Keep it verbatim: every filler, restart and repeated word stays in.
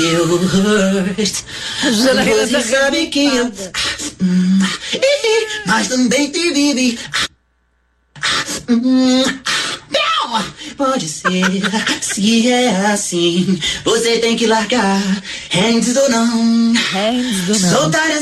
Eu hurt. Você sabe que eu. Mas também te vive. Não! Pode ser, se é assim, você tem que largar. Hands ou não. Hands ou não. Soltar